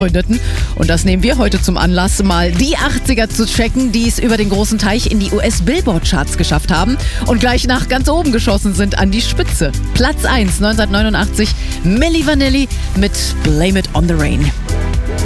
Gründeten. Und das nehmen wir heute zum Anlass, mal die 80er zu checken, die es über den großen Teich in die US-Billboard-Charts geschafft haben und gleich nach ganz oben geschossen sind an die Spitze. Platz 1 1989, Milli Vanilli mit Blame It on the Rain.